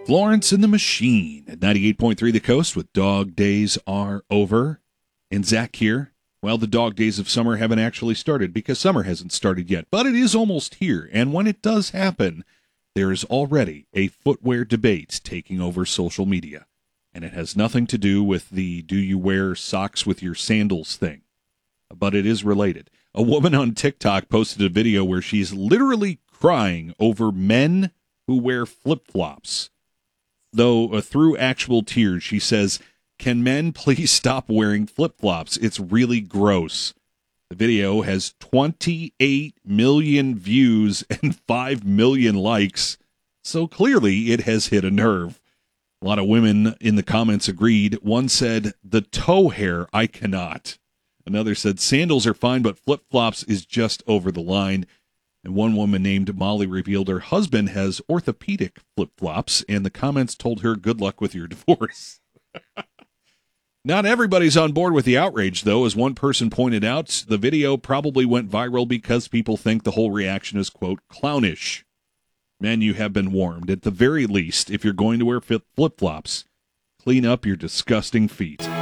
Florence and the Machine at 98.3 The Coast with Dog Days Are Over. And Zach here. Well, the dog days of summer haven't actually started because summer hasn't started yet, but it is almost here. And when it does happen, there is already a footwear debate taking over social media. And it has nothing to do with the do you wear socks with your sandals thing, but it is related. A woman on TikTok posted a video where she's literally crying over men who wear flip-flops. Though through actual tears, she says, "Can men please stop wearing flip-flops? It's really gross." The video has 28 million views and 5 million likes, so clearly it has hit a nerve. A lot of women in the comments agreed. One said, "The toe hair, I cannot." Another said, "Sandals are fine, but flip-flops is just over the line." And one woman named Molly revealed her husband has orthopedic flip-flops, and the comments told her, "Good luck with your divorce." Not everybody's on board with the outrage, though. As one person pointed out, the video probably went viral because people think the whole reaction is, quote, clownish. Men, you have been warned. At the very least, if you're going to wear flip-flops, clean up your disgusting feet.